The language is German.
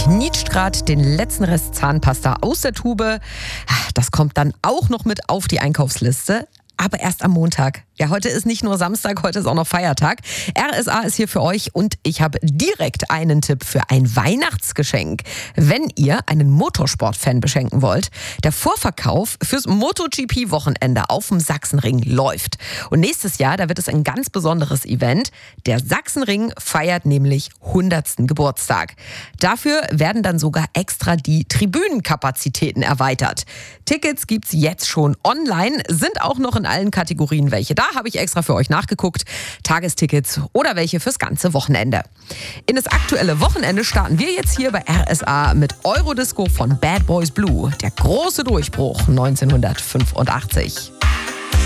knietscht gerade den letzten Rest Zahnpasta aus der Tube. Das kommt dann auch noch mit auf die Einkaufsliste. Aber erst am Montag. Ja, heute ist nicht nur Samstag, heute ist auch noch Feiertag. RSA ist hier für euch und ich habe direkt einen Tipp für ein Weihnachtsgeschenk. Wenn ihr einen Motorsportfan beschenken wollt, der Vorverkauf fürs MotoGP-Wochenende auf dem Sachsenring läuft. Und nächstes Jahr, da wird es ein ganz besonderes Event. Der Sachsenring feiert nämlich 100. Geburtstag. Dafür werden dann sogar extra die Tribünenkapazitäten erweitert. Tickets gibt's jetzt schon online, sind auch noch in allen Kategorien welche da, habe ich extra für euch nachgeguckt. Tagestickets oder welche fürs ganze Wochenende. In das aktuelle Wochenende starten wir jetzt hier bei RSA mit Eurodisco von Bad Boys Blue. Der große Durchbruch 1985.